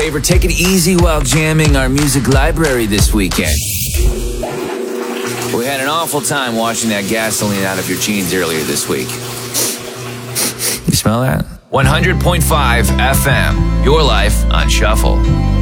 favor, take it easy while jamming our music library this weekend. We had an awful time washing that gasoline out of your jeans earlier this week. You smell that? 100.5 FM, your life on shuffle.